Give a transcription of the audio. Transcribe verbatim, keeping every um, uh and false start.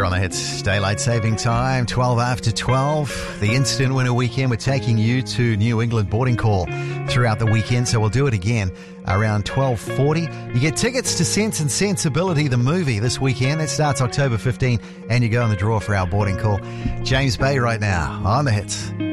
You're on the Hits Daylight Saving Time, twelve after twelve. The Instant Winner Weekend, we're taking you to New England boarding call throughout the weekend, so we'll do it again around twelve forty. You get tickets to Sense and Sensibility, the movie, this weekend. It starts October fifteenth, and you go in the draw for our boarding call. James Bay right now on the Hits.